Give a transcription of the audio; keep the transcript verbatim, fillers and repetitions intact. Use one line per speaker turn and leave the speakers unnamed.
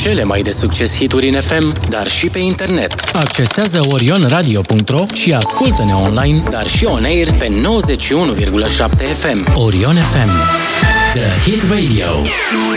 cele mai de succes hituri în F M, dar și pe internet. Accesează orion radio punct ro și ascultă-ne online, dar și on air pe nouăzeci și unu virgulă șapte F M. Orion F M, The Hit Radio.